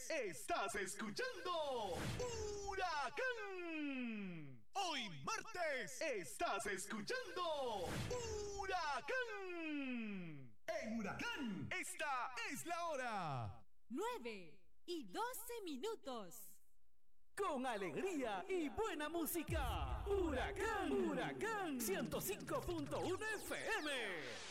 martes estás escuchando Huracán. Hoy martes estás escuchando Huracán. En Huracán, esta es la hora. 9:12. Con alegría y buena música. Huracán, Huracán 105.1 FM.